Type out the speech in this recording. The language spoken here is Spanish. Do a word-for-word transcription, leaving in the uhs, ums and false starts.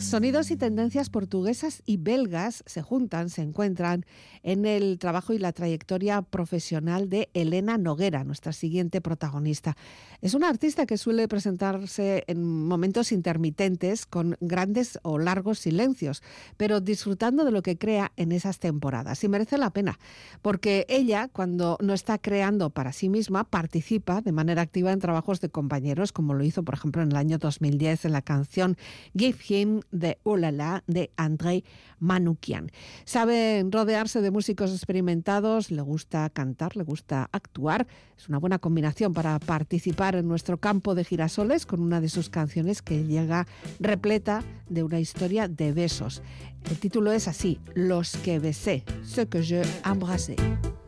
Sonidos y tendencias portuguesas y belgas se juntan, se encuentran en el trabajo y la trayectoria profesional de Elena Noguera, nuestra siguiente protagonista. Es una artista que suele presentarse en momentos intermitentes con grandes o largos silencios, pero disfrutando de lo que crea en esas temporadas. Y merece la pena, porque ella, cuando no está creando para sí misma, participa de manera activa en trabajos de compañeros, como lo hizo, por ejemplo, en el año dos mil diez en la canción Give Him de Oh La La de Andrei Manoukian. Sabe rodearse de músicos experimentados, le gusta cantar, le gusta actuar. Es una buena combinación para participar en nuestro campo de girasoles con una de sus canciones que llega repleta de una historia de besos. El título es así: Los que besé, ce que je embrassé.